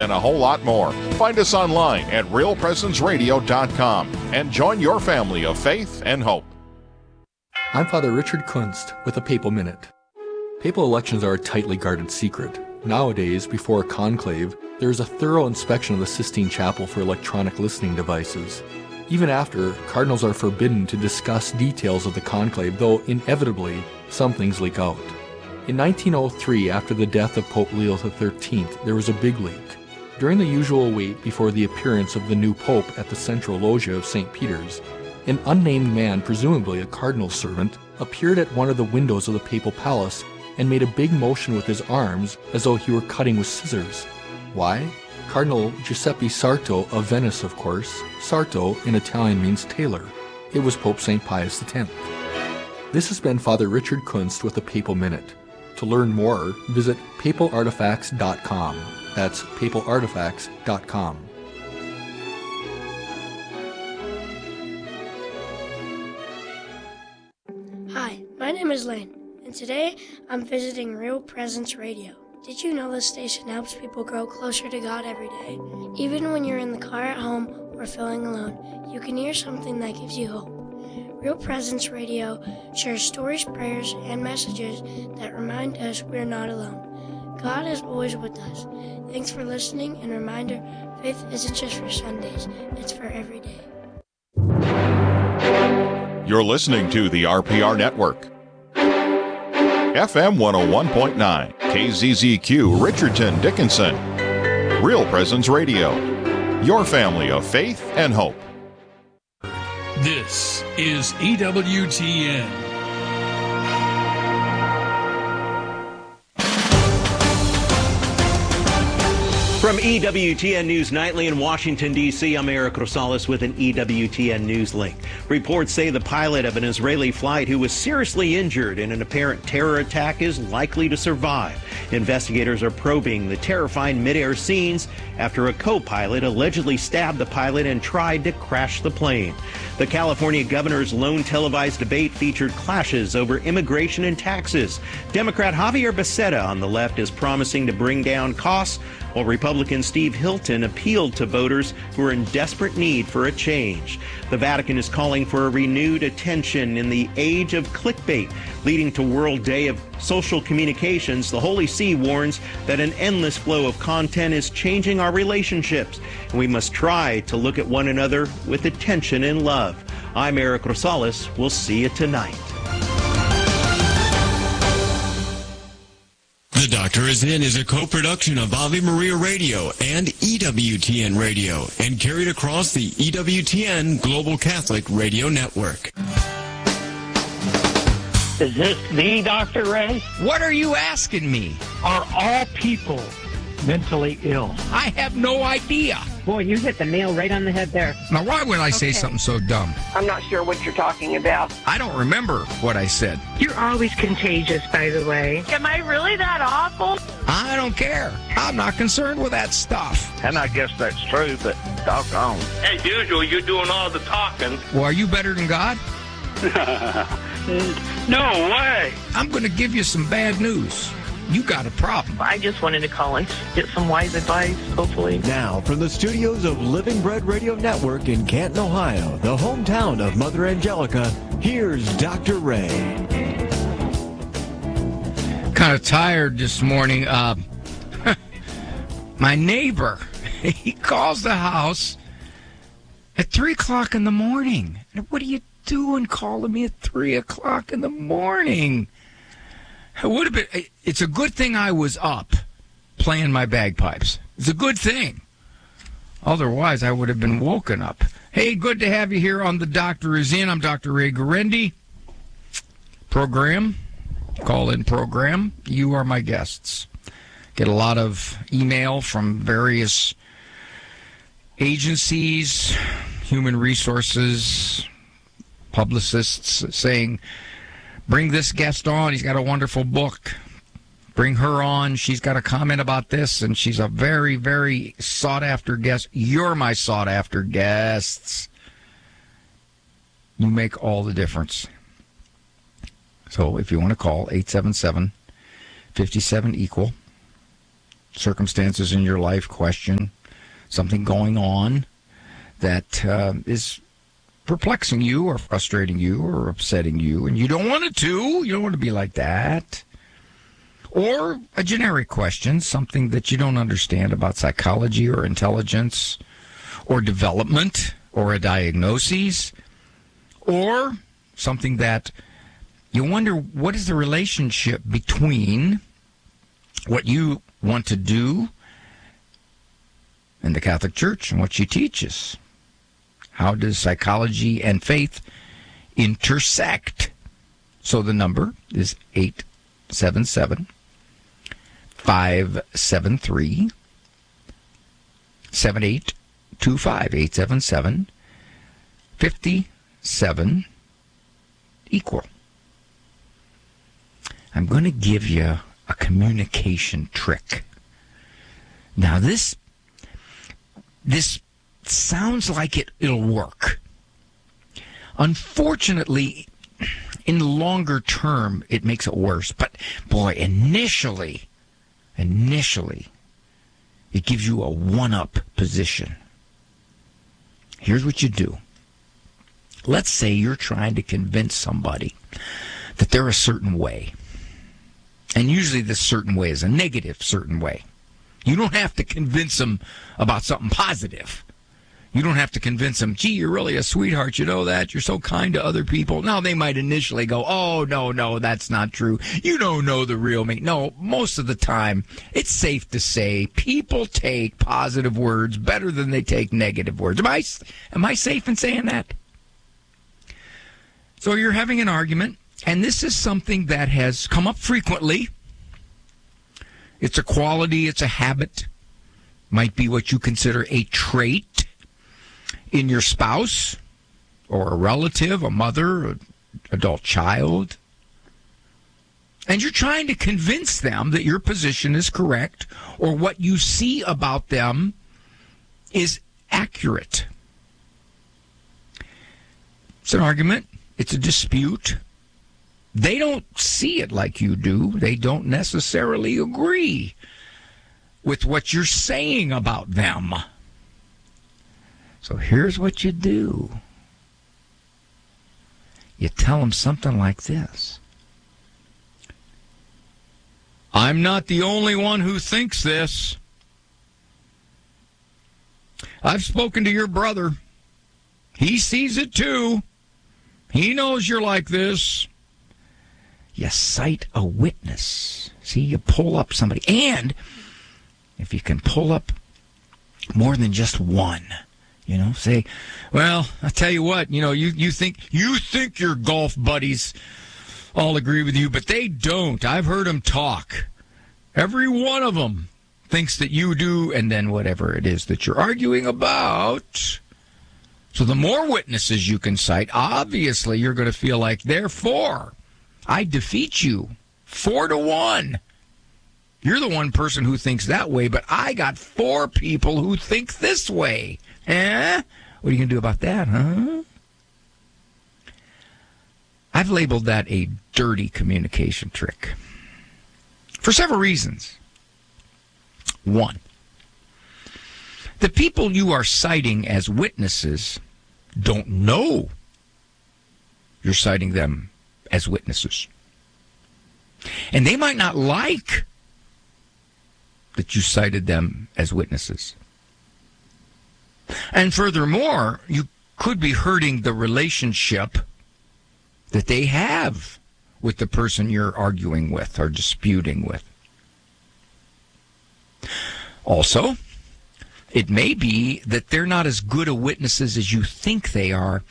and a whole lot more. Find us online at realpresenceradio.com and join your family of faith and hope. I'm Father Richard Kunst with a Papal Minute. Papal elections are a tightly guarded secret. Nowadays, before a conclave, there is a thorough inspection of the Sistine Chapel for electronic listening devices. Even after, cardinals are forbidden to discuss details of the conclave, though inevitably, some things leak out. In 1903, after the death of Pope Leo XIII, there was a big leak. During the usual wait before the appearance of the new pope at the central loggia of St. Peter's, an unnamed man, presumably a cardinal's servant, appeared at one of the windows of the papal palace and made a big motion with his arms as though he were cutting with scissors. Why? Cardinal Giuseppe Sarto of Venice, of course. Sarto in Italian means tailor. It was Pope St. Pius X. This has been Father Richard Kunst with a Papal Minute. To learn more, visit papalartifacts.com. That's papalartifacts.com. Hi, my name is Lane, and today I'm visiting Real Presence Radio. Did you know this station helps people grow closer to God every day? Even when you're in the car at home or feeling alone, you can hear something that gives you hope. Real Presence Radio shares stories, prayers, and messages that remind us we're not alone. God is always with us. Thanks for listening, and reminder, faith isn't just for Sundays, it's for every day. You're listening to the RPR Network. FM 101.9, KZZQ, Richardson, Dickinson. Real Presence Radio. Your family of faith and hope. This is EWTN. From EWTN News Nightly in Washington, D.C., I'm Eric Rosales with an EWTN News link. Reports say the pilot of an Israeli flight who was seriously injured in an apparent terror attack is likely to survive. Investigators are probing the terrifying midair scenes after a co-pilot allegedly stabbed the pilot and tried to crash the plane. The California governor's lone televised debate featured clashes over immigration and taxes. Democrat Javier Becerra on the left is promising to bring down costs, while Republican Steve Hilton appealed to voters who are in desperate need for a change. The Vatican is calling for a renewed attention in the age of clickbait, leading to World Day of Social Communications. The Holy See warns that an endless flow of content is changing our relationships, and we must try to look at one another with attention and love. I'm Eric Rosales. We'll see you tonight. The Doctor Is In is a co-production of Ave Maria Radio and EWTN Radio and carried across the EWTN Global Catholic Radio Network. Is this the Dr. Ray? What are you asking me? Are all people mentally ill? I have no idea. Boy, you hit the nail right on the head there. Now, why would I say something so dumb? I'm not sure what you're talking about. I don't remember what I said. You're always contagious, by the way. Am I really that awful? I don't care. I'm not concerned with that stuff. And I guess that's true, but doggone. As usual, you're doing all the talking. Well, are you better than God? No way. I'm going to give you some bad news. You got a problem. I just wanted to call and get some wise advice, hopefully. Now, from the studios of Living Bread Radio Network in Canton, Ohio, the hometown of Mother Angelica, here's Dr. Ray. Kind of tired this morning. My neighbor, he calls the house at 3 o'clock in the morning. What are you doing calling me at 3 o'clock in the morning? It would have been. It's a good thing I was up playing my bagpipes. It's a good thing. Otherwise, I would have been woken up. Hey, good to have you here on The Doctor Is In. I'm Dr. Ray Guarendi. Call-in program. You are my guests. Get a lot of email from various agencies, human resources, publicists saying, bring this guest on. He's got a wonderful book. Bring her on. She's got a comment about this, and she's a very, very sought-after guest. You're my sought-after guests. You make all the difference. So if you want to call, 877-57-EQUAL. circumstances in your life question, something going on that is perplexing you or frustrating you or upsetting you, and you don't want it to. You don't want to be like that. Or a generic question, something that you don't understand about psychology or intelligence or development or a diagnosis, or something that you wonder, what is the relationship between what you want to do in the Catholic Church and what she teaches? How does psychology and faith intersect? So the number is 877-573-7725. 877-57 equal. I'm going to give you a communication trick. Now this sounds like it'll work. Unfortunately, in the longer term, it makes it worse. But boy, initially, it gives you a one-up position. Here's what you do. Let's say you're trying to convince somebody that they're a certain way. And usually this certain way is a negative certain way. You don't have to convince them about something positive. You don't have to convince them, gee, you're really a sweetheart, you know that? You're so kind to other people. Now, they might initially go, oh, no, that's not true. You don't know the real me. No, most of the time, it's safe to say people take positive words better than they take negative words. Am I safe in saying that? So you're having an argument, and this is something that has come up frequently. It's a quality, it's a habit, might be what you consider a trait in your spouse or a relative, a mother, an adult child. And you're trying to convince them that your position is correct or what you see about them is accurate. It's an argument. It's a dispute. They don't see it like you do. They don't necessarily agree with what you're saying about them. So here's what you do. You tell them something like this. I'm not the only one who thinks this. I've spoken to your brother. He sees it too. He knows you're like this. You cite a witness. See, you pull up somebody. And if you can pull up more than just one, say, well, I'll tell you what, you think your golf buddies all agree with you, but they don't. I've heard them talk. Every one of them thinks that you do, and then whatever it is that you're arguing about. So the more witnesses you can cite, obviously you're going to feel like, therefore, I defeat you 4-1. You're the one person who thinks that way, but I got 4 people who think this way. What are you going to do about that, huh? I've labeled that a dirty communication trick for several reasons. 1, the people you are citing as witnesses don't know you're citing them as witnesses. And they might not like that you cited them as witnesses. And furthermore, you could be hurting the relationship that they have with the person you're arguing with or disputing with. Also, it may be that they're not as good a witnesses as you think they are.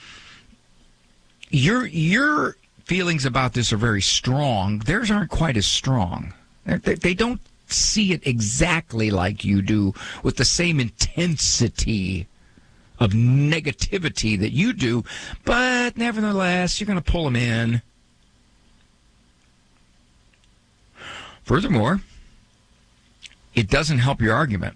Your feelings about this are very strong. Theirs aren't quite as strong. They don't see it exactly like you do with the same intensity of negativity that you do, but nevertheless, you're going to pull them in. Furthermore, it doesn't help your argument.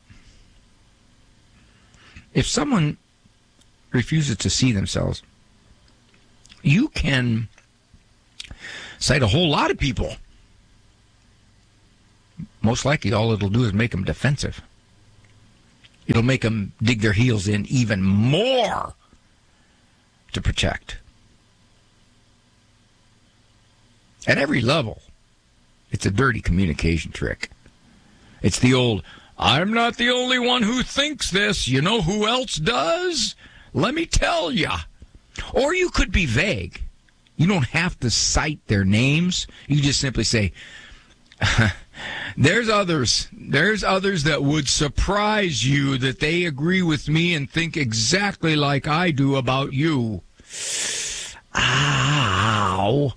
If someone refuses to see themselves, you can cite a whole lot of people most likely all it'll do is make them defensive. It'll make them dig their heels in even more to protect. At every level, it's a dirty communication trick. It's the old, I'm not the only one who thinks this. You know who else does? Let me tell ya. Or you could be vague. You don't have to cite their names. You just simply say, there's others that would surprise you that they agree with me and think exactly like I do about you. Ow.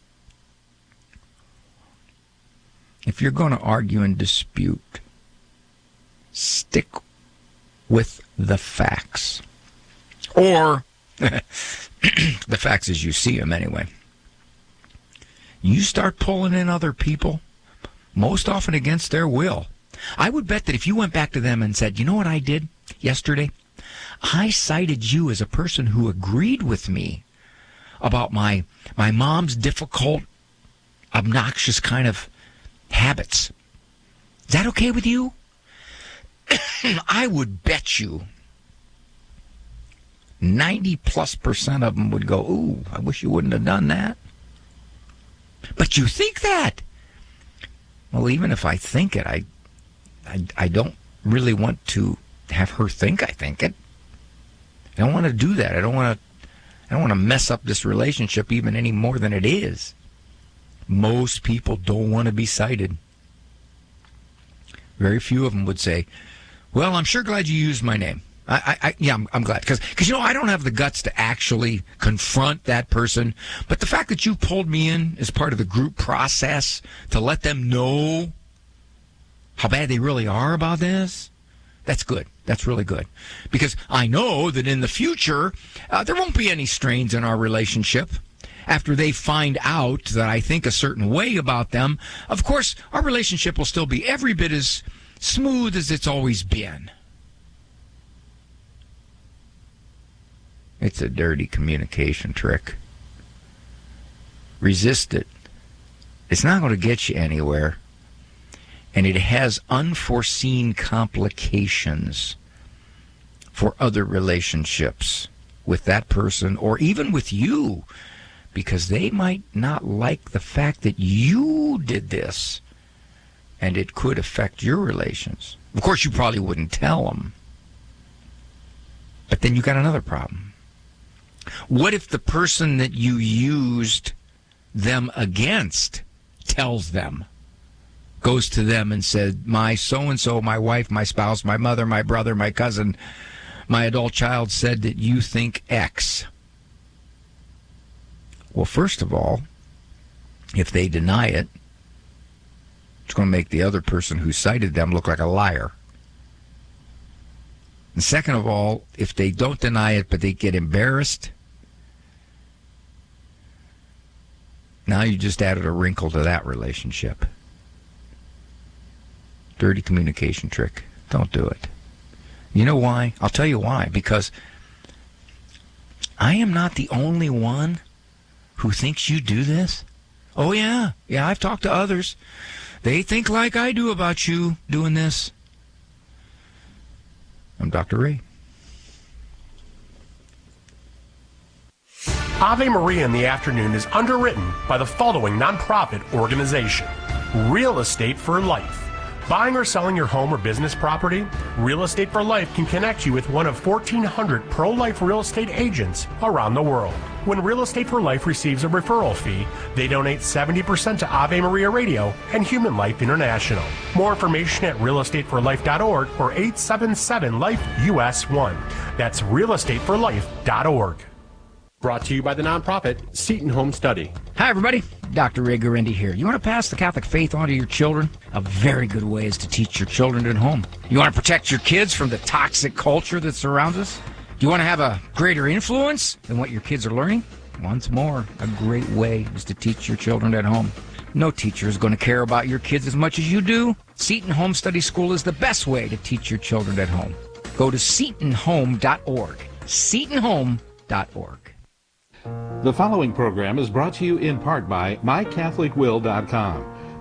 If you're going to argue and dispute, stick with the facts. Or the facts as you see them anyway. You start pulling in other people, most often against their will. I would bet that if you went back to them and said, you know what I did yesterday? I cited you as a person who agreed with me about my mom's difficult, obnoxious kind of habits. Is that okay with you? I would bet you 90+% of them would go, ooh, I wish you wouldn't have done that. But you think that. Well, even if I think it, I don't really want to have her think I think it. I don't want to do that. I don't want to mess up this relationship even any more than it is. Most people don't want to be cited. Very few of them would say, well, I'm sure glad you used my name. I'm glad. Because, I don't have the guts to actually confront that person. But the fact that you pulled me in as part of the group process to let them know how bad they really are about this, that's good. That's really good. Because I know that in the future, there won't be any strains in our relationship. After they find out that I think a certain way about them, of course, our relationship will still be every bit as smooth as it's always been. It's a dirty communication trick. Resist it. It's not going to get you anywhere. And it has unforeseen complications for other relationships with that person or even with you. Because they might not like the fact that you did this, and it could affect your relations. Of course, you probably wouldn't tell them. But then you got another problem. What if the person that you used them against tells them, goes to them and said, my so-and-so, my wife, my spouse, my mother, my brother, my cousin, my adult child said that you think X. Well, first of all, if they deny it, it's going to make the other person who cited them look like a liar. And second of all, if they don't deny it but they get embarrassed, now you just added a wrinkle to that relationship. Dirty communication trick. Don't do it. You know why? I'll tell you why. Because I am not the only one who thinks you do this. Oh, yeah. Yeah, I've talked to others. They think like I do about you doing this. I'm Dr. Ray. Ave Maria in the Afternoon is underwritten by the following nonprofit organization. Real Estate for Life. Buying or selling your home or business property? Real Estate for Life can connect you with one of 1,400 pro-life real estate agents around the world. When Real Estate for Life receives a referral fee, they donate 70% to Ave Maria Radio and Human Life International. More information at realestateforlife.org or 877-LIFE-US1. That's realestateforlife.org. Brought to you by the nonprofit Seton Home Study. Hi, everybody. Dr. Ray Guarendi here. You want to pass the Catholic faith on to your children? A very good way is to teach your children at home. You want to protect your kids from the toxic culture that surrounds us? Do you want to have a greater influence than what your kids are learning? Once more, a great way is to teach your children at home. No teacher is going to care about your kids as much as you do. Seton Home Study School is the best way to teach your children at home. Go to setonhome.org. setonhome.org. The following program is brought to you in part by MyCatholicWill.com.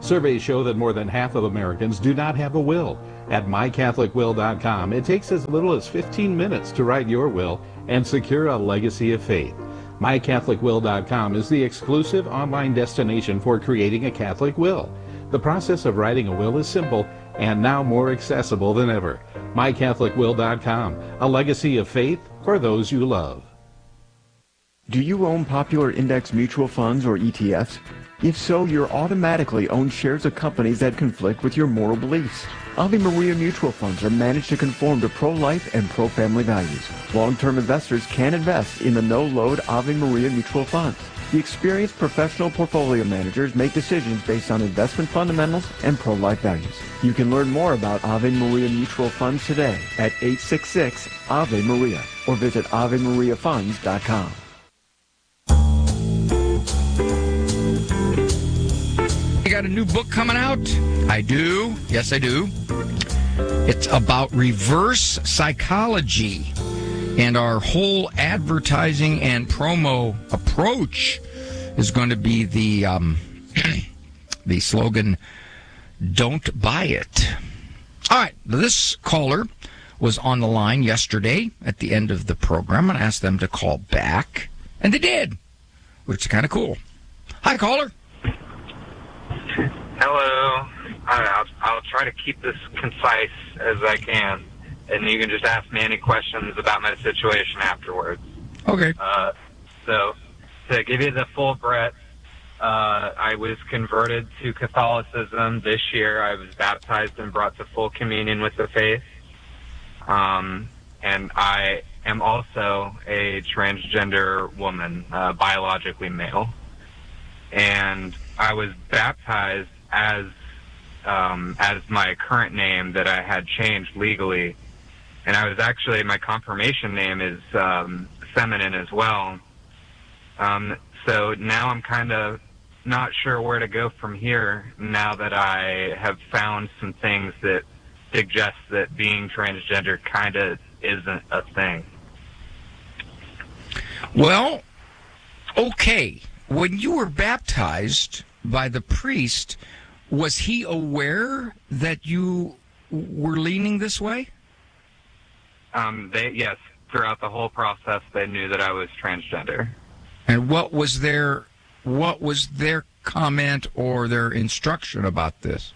Surveys show that more than half of Americans do not have a will. At mycatholicwill.com, it takes as little as 15 minutes to write your will and secure a legacy of faith. mycatholicwill.com is the exclusive online destination for creating a Catholic will. The process of writing a will is simple and now more accessible than ever. mycatholicwill.com, a legacy of faith for those you love. Do you own popular index mutual funds or ETFs? If so, you're automatically own shares of companies that conflict with your moral beliefs. Ave Maria mutual funds are managed to conform to pro-life and pro-family values. Long-term investors can invest in the no-load Ave Maria mutual funds. The experienced professional portfolio managers make decisions based on investment fundamentals and pro-life values. You can learn more about Ave Maria mutual funds today at 866 Ave Maria or visit AveMariaFunds.com. You got a new book coming out? I do. Yes, I do. It's about reverse psychology. And our whole advertising and promo approach is going to be the the slogan, "Don't buy it." All right. This caller was on the line yesterday at the end of the program, and I asked them to call back. And they did, which is kind of cool. Hi, caller. Hello. I'll try to keep this concise as I can, and you can just ask me any questions about my situation afterwards. Okay. So, to give you the full breadth, I was converted to Catholicism this year. I was baptized and brought to full communion with the faith. And I am also a transgender woman, biologically male. And I was baptized as my current name that I had changed legally. And I was actually, my confirmation name is feminine as well. So now I'm kind of not sure where to go from here now that I have found some things that suggest that being transgender kind of isn't a thing. Well, okay. When you were baptized by the priest, was he aware that you were leaning this way? Yes, throughout the whole process, they knew that I was transgender. And what was their comment or their instruction about this?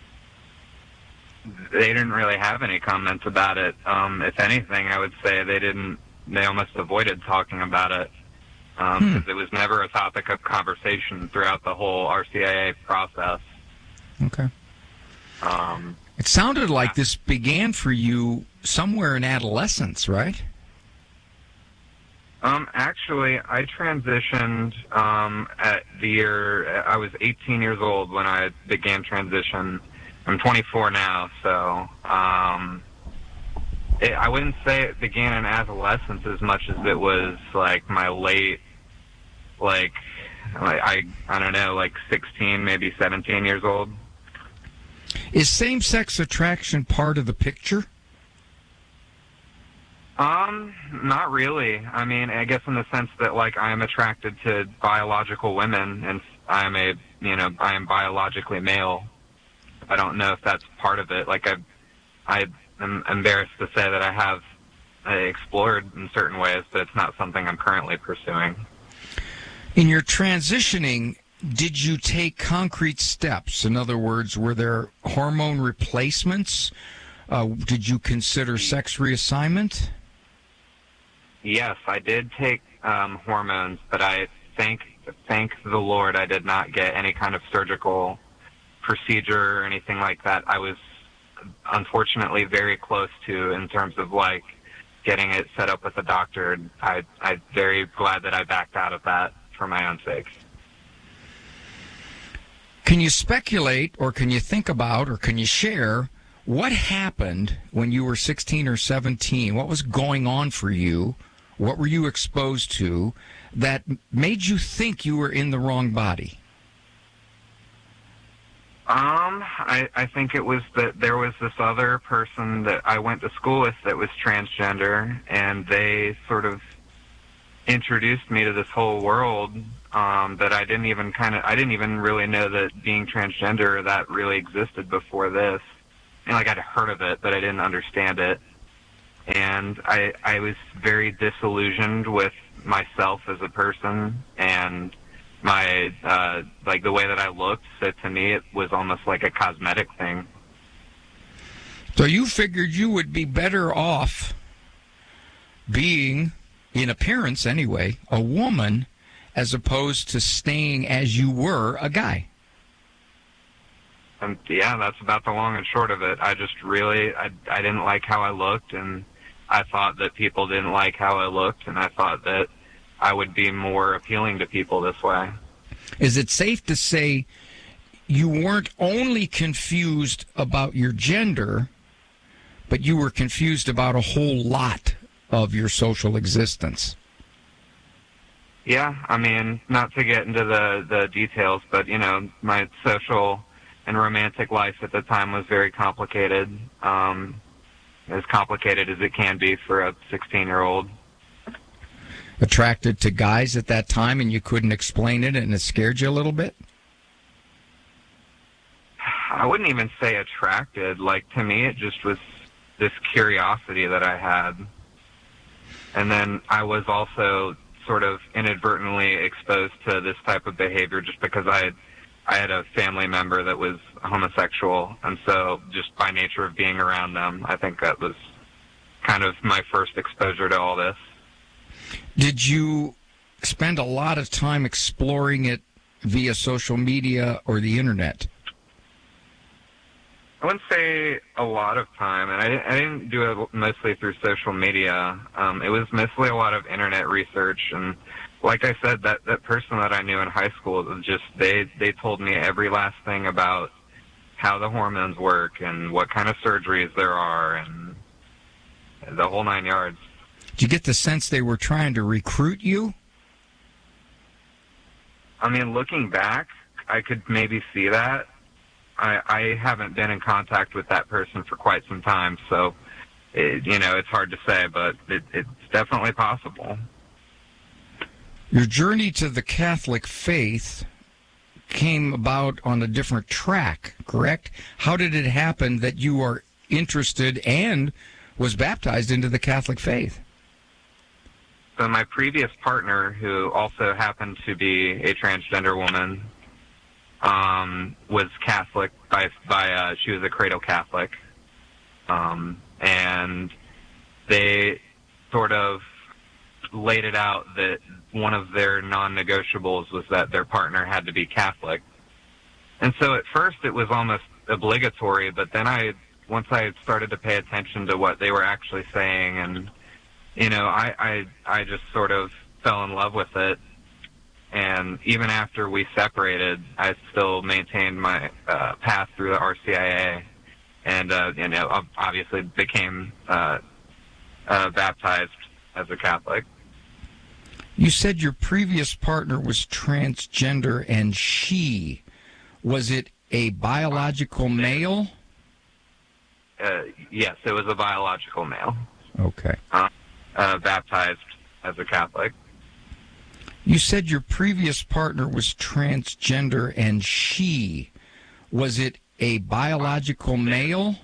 They didn't really have any comments about it. If anything, I would say they almost avoided talking about it. Because it was never a topic of conversation throughout the whole RCIA process. Okay. It sounded like this began for you somewhere in adolescence, right? Actually, I transitioned at the year, I was 18 years old when I began transition. I'm 24 now, so I wouldn't say it began in adolescence as much as it was like my late, I don't know, like 16, maybe 17 years old. Is same-sex attraction part of the picture? Not really. I mean, I guess in the sense that, like, I am attracted to biological women, and I am biologically male. I don't know if that's part of it. Like, I'm embarrassed to say that I have explored in certain ways, but it's not something I'm currently pursuing. In your transitioning, did you take concrete steps? In other words, were there hormone replacements? Did you consider sex reassignment? Yes, I did take hormones, but I thank the Lord I did not get any kind of surgical procedure or anything like that. I was unfortunately very close to in terms of like getting it set up with a doctor. I'm very glad that I backed out of that for my own sake. Can you speculate, or can you think about, or can you share what happened when you were 16 or 17? What was going on for you? What were you exposed to that made you think you were in the wrong body? I think it was that there was this other person that I went to school with that was transgender, and they sort of introduced me to this whole world that I didn't even really know that being transgender, that really existed before this. And like I'd heard of it, but I didn't understand it. And I was very disillusioned with myself as a person and my like the way that I looked. So to me, it was almost like a cosmetic thing. So you figured you would be better off being, in appearance anyway, a woman as opposed to staying as you were, a guy. And yeah, that's about the long and short of it. I just really, I didn't like how I looked, and I thought that people didn't like how I looked, and I thought that I would be more appealing to people this way. Is it safe to say you weren't only confused about your gender, but you were confused about a whole lot of your social existence? Yeah, I mean, not to get into the details, but, you know, my social and romantic life at the time was very complicated, as complicated as it can be for a 16-year-old. Attracted to guys at that time and you couldn't explain it and it scared you a little bit? I wouldn't even say attracted. Like, to me, it just was this curiosity that I had. And then I was also sort of inadvertently exposed to this type of behavior just because I had a family member that was homosexual, and so just by nature of being around them, I think that was kind of my first exposure to all this. Did you spend a lot of time exploring it via social media or the internet? I wouldn't say a lot of time, and I didn't do it mostly through social media. It was mostly a lot of internet research, and like I said, that person that I knew in high school, was just they told me every last thing about how the hormones work and what kind of surgeries there are and the whole 9 yards. Did you get the sense they were trying to recruit you? I mean, looking back, I could maybe see that. I haven't been in contact with that person for quite some time, so, it's hard to say, but it's definitely possible. Your journey to the Catholic faith came about on a different track, correct? How did it happen that you are interested and was baptized into the Catholic faith? So my previous partner, who also happened to be a transgender woman, was Catholic she was a cradle Catholic. And they sort of laid it out that one of their non-negotiables was that their partner had to be Catholic. And so at first it was almost obligatory, but then once I started to pay attention to what they were actually saying, and, I just sort of fell in love with it. And even after we separated, I still maintained my path through the RCIA, and obviously became baptized as a Catholic. You said your previous partner was transgender, and she, was it a biological male? Yes, it was a biological male. Okay. Baptized as a Catholic. You said your previous partner was transgender, and she, was it a biological male?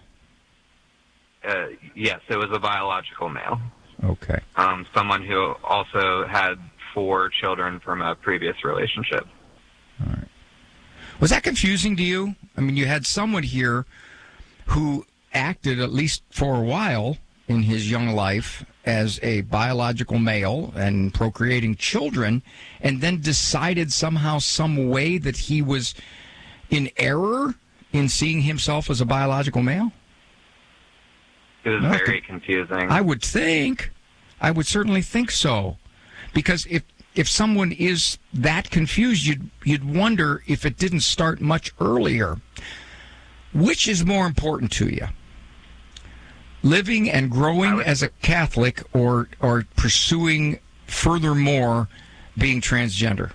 Yes, it was a biological male. Okay. Someone who also had 4 children from a previous relationship. All right. Was that confusing to you? I mean, you had someone here who acted, at least for a while in his young life, as a biological male and procreating children, and then decided somehow, some way, that he was in error in seeing himself as a biological male? It was very confusing. I would certainly think so. Because if someone is that confused, you'd wonder if it didn't start much earlier. Which is more important to you? Living and growing as a Catholic, or pursuing furthermore being transgender?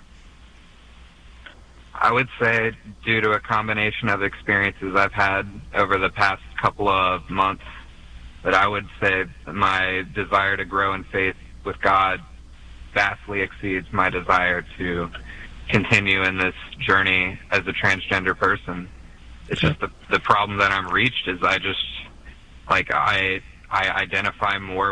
I would say, due to a combination of experiences I've had over the past couple of months, that I would say my desire to grow in faith with God vastly exceeds my desire to continue in this journey as a transgender person. It's just the problem that I'm reached is I identify more